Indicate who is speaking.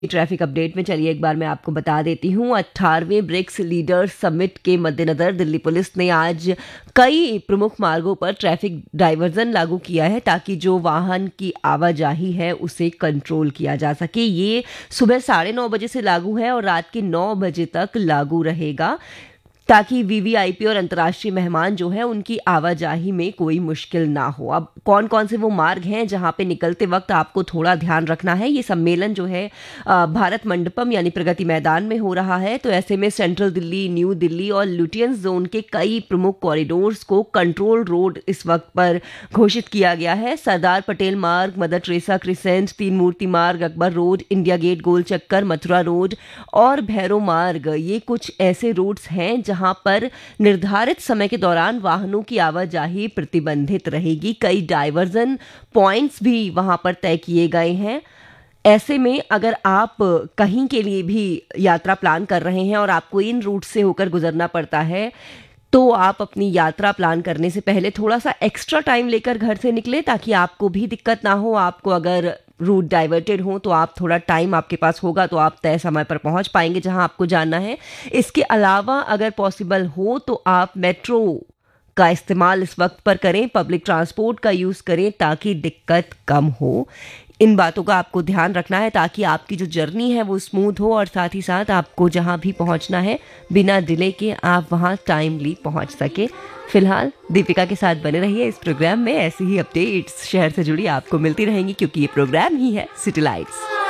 Speaker 1: Traffic update में चलिए एक बार मैं आपको बता देती हूँ। 18वें ब्रिक्स लीडर्स समिट के मद्देनजर दिल्ली पुलिस ने आज कई प्रमुख मार्गों पर ट्रैफिक डाइवर्जन लागू किया है ताकि जो वाहन की आवाजाही है उसे कंट्रोल किया जा सके। ये सुबह 9:30 बजे से लागू है और रात के 9 बजे तक लागू रहेगा ताकि वीवीआईपी और अंतर्राष्ट्रीय मेहमान जो है उनकी आवाजाही में कोई मुश्किल ना हो। अब कौन कौन से वो मार्ग हैं जहां पे निकलते वक्त आपको थोड़ा ध्यान रखना है। ये सम्मेलन जो है भारत मंडपम यानी प्रगति मैदान में हो रहा है, तो ऐसे में सेंट्रल दिल्ली, न्यू दिल्ली और लुटियंस जोन के कई प्रमुख कॉरिडोर्स को कंट्रोल रोड इस वक्त पर घोषित किया गया है। सरदार पटेल मार्ग, मदर टेरेसा क्रिसेंट, तीन मूर्ति मार्ग, अकबर रोड, इंडिया गेट गोल चक्कर, मथुरा रोड और भैरव मार्ग, ये कुछ ऐसे रूट्स हैं जहां पर निर्धारित समय के दौरान वाहनों की आवाजाही प्रतिबंधित रहेगी। कई डाइवर्जन पॉइंट्स भी वहां पर तय किए गए हैं। ऐसे में अगर आप कहीं के लिए भी यात्रा प्लान कर रहे हैं और आपको इन रूट से होकर गुजरना पड़ता है, तो आप अपनी यात्रा प्लान करने से पहले थोड़ा सा एक्स्ट्रा टाइम लेकर घर से निकले ताकि आपको भी दिक्कत ना हो। आपको अगर रूट डाइवर्टेड हो तो आप थोड़ा टाइम आपके पास होगा तो आप तय समय पर पहुंच पाएंगे जहां आपको जाना है। इसके अलावा अगर पॉसिबल हो तो आप मेट्रो का इस्तेमाल इस वक्त पर करें, पब्लिक ट्रांसपोर्ट का यूज़ करें ताकि दिक्कत कम हो। इन बातों का आपको ध्यान रखना है ताकि आपकी जो जर्नी है वो स्मूथ हो और साथ ही साथ आपको जहां भी पहुंचना है बिना डिले के आप वहां टाइमली पहुंच सके। फिलहाल दीपिका के साथ बने रहिए इस प्रोग्राम में। ऐसी ही अपडेट्स शहर से जुड़ी आपको मिलती रहेंगी क्योंकि ये प्रोग्राम ही है सिटी लाइट्स।